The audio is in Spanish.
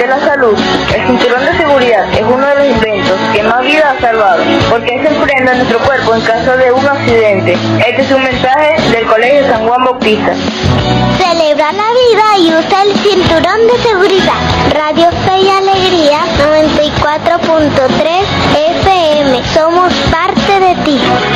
de la salud, el cinturón de seguridad es uno de los inventos que más vidas ha salvado, porque es el freno de nuestro cuerpo en caso de un accidente. Este es un mensaje del Colegio San Juan Bautista. Celebra la vida y usa el cinturón de seguridad. Radio Fe y Alegría 94.3 FM. Somos parte de ti.